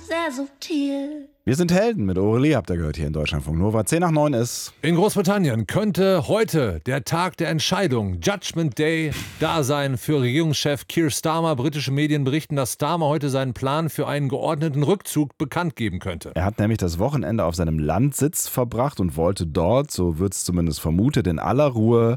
there's a tear. Wir sind Helden mit Aurelie, habt ihr gehört, hier in Deutschlandfunk Nova. 10 nach 9 ist... In Großbritannien könnte heute der Tag der Entscheidung, Judgment Day, da sein für Regierungschef Keir Starmer. Britische Medien berichten, dass Starmer heute seinen Plan für einen geordneten Rückzug bekannt geben könnte. Er hat nämlich das Wochenende auf seinem Landsitz verbracht und wollte dort, so wird es zumindest vermutet, in aller Ruhe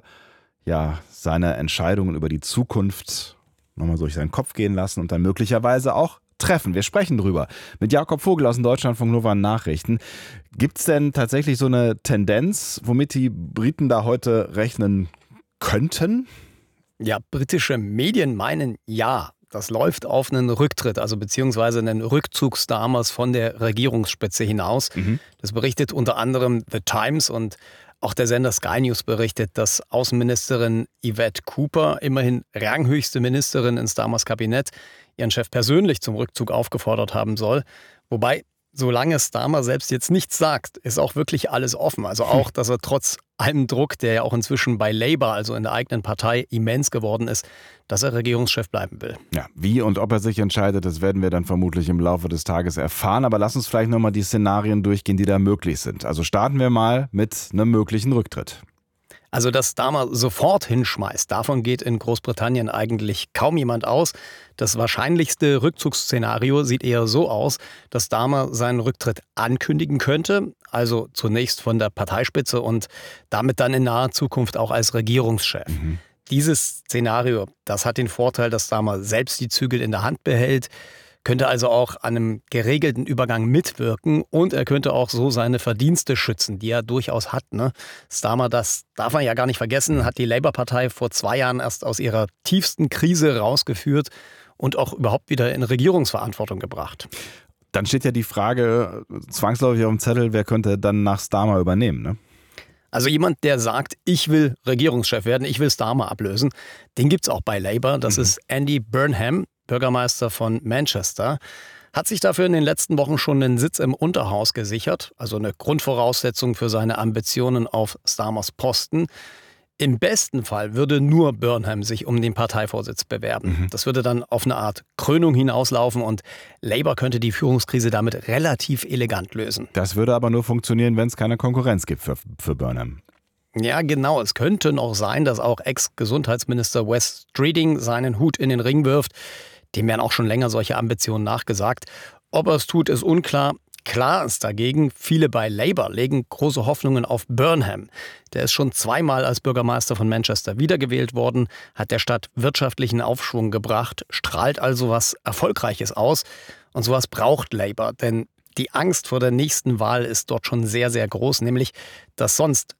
seine Entscheidungen über die Zukunft nochmal durch seinen Kopf gehen lassen und dann möglicherweise auch treffen. Wir sprechen drüber mit Jakob Vogel aus dem Deutschlandfunk Nova Nachrichten. Gibt es denn tatsächlich so eine Tendenz, womit die Briten da heute rechnen könnten? Ja, britische Medien meinen ja. Das läuft auf einen Rücktritt, also beziehungsweise einen Rückzug Starmers von der Regierungsspitze hinaus. Das berichtet unter anderem The Times und auch der Sender Sky News berichtet, dass Außenministerin Yvette Cooper, immerhin ranghöchste Ministerin in Starmers Kabinett, ihren Chef persönlich zum Rückzug aufgefordert haben soll. Wobei, solange Starmer selbst jetzt nichts sagt, ist auch wirklich alles offen. Also auch, dass er trotz allem Druck, der ja auch inzwischen bei Labour, also in der eigenen Partei, immens geworden ist, dass er Regierungschef bleiben will. Ja, wie und ob er sich entscheidet, das werden wir dann vermutlich im Laufe des Tages erfahren. Aber lass uns vielleicht nochmal die Szenarien durchgehen, die da möglich sind. Also starten wir mal mit einem möglichen Rücktritt. Also, dass Starmer sofort hinschmeißt, davon geht in Großbritannien eigentlich kaum jemand aus. Das wahrscheinlichste Rückzugsszenario sieht eher so aus, dass Starmer seinen Rücktritt ankündigen könnte, also zunächst von der Parteispitze und damit dann in naher Zukunft auch als Regierungschef. Dieses Szenario, das hat den Vorteil, dass Starmer selbst die Zügel in der Hand behält, könnte also auch an einem geregelten Übergang mitwirken und er könnte auch so seine Verdienste schützen, die er durchaus hat. Starmer, das darf man ja gar nicht vergessen, hat die Labour-Partei vor 2 Jahren erst aus ihrer tiefsten Krise rausgeführt und auch überhaupt wieder in Regierungsverantwortung gebracht. Dann steht ja die Frage zwangsläufig auf dem Zettel, wer könnte dann nach Starmer übernehmen, ne? Also jemand, der sagt, ich will Regierungschef werden, ich will Starmer ablösen, den gibt's auch bei Labour. Das ist Andy Burnham, Bürgermeister von Manchester, hat sich dafür in den letzten Wochen schon einen Sitz im Unterhaus gesichert, also eine Grundvoraussetzung für seine Ambitionen auf Starmers Posten. Im besten Fall würde nur Burnham sich um den Parteivorsitz bewerben. Das würde dann auf eine Art Krönung hinauslaufen und Labour könnte die Führungskrise damit relativ elegant lösen. Das würde aber nur funktionieren, wenn es keine Konkurrenz gibt für Burnham. Ja, genau. Es könnte noch sein, dass auch Ex-Gesundheitsminister Wes Streeting seinen Hut in den Ring wirft. Dem werden auch schon länger solche Ambitionen nachgesagt. Ob er es tut, ist unklar. Klar ist dagegen, viele bei Labour legen große Hoffnungen auf Burnham. Der ist schon 2-mal als Bürgermeister von Manchester wiedergewählt worden, hat der Stadt wirtschaftlichen Aufschwung gebracht, strahlt also was Erfolgreiches aus. Und sowas braucht Labour, denn die Angst vor der nächsten Wahl ist dort schon sehr, sehr groß, nämlich, dass sonst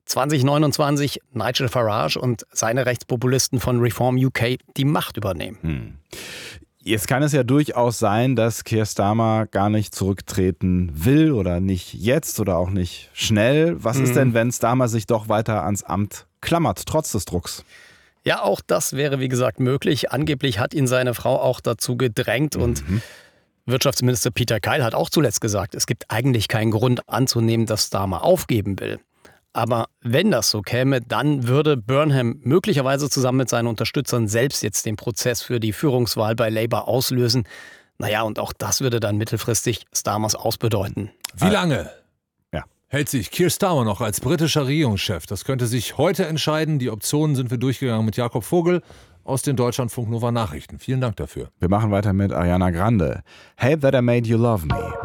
2029 Nigel Farage und seine Rechtspopulisten von Reform UK die Macht übernehmen. Jetzt kann es ja durchaus sein, dass Keir Starmer gar nicht zurücktreten will oder nicht jetzt oder auch nicht schnell. Was ist denn, wenn Starmer sich doch weiter ans Amt klammert, trotz des Drucks? Ja, auch das wäre, wie gesagt, möglich. Angeblich hat ihn seine Frau auch dazu gedrängt und Wirtschaftsminister Peter Keil hat auch zuletzt gesagt, es gibt eigentlich keinen Grund anzunehmen, dass Starmer aufgeben will. Aber wenn das so käme, dann würde Burnham möglicherweise zusammen mit seinen Unterstützern selbst jetzt den Prozess für die Führungswahl bei Labour auslösen. Naja, und auch das würde dann mittelfristig Starmers Aus bedeuten. Wie lange hält sich Keir Starmer noch als britischer Regierungschef? Das könnte sich heute entscheiden. Die Optionen sind wir durchgegangen mit Jakob Vogel aus den Deutschlandfunk Nova Nachrichten. Vielen Dank dafür. Wir machen weiter mit Ariana Grande. Hey That I Made You Love Me.